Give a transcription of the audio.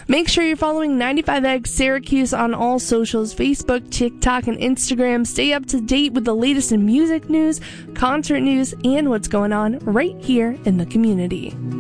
Make sure you're following 95X Syracuse on all socials, Facebook, TikTok, and Instagram. Stay up to date with the latest in music news, concert news, and what's going on right here in the community.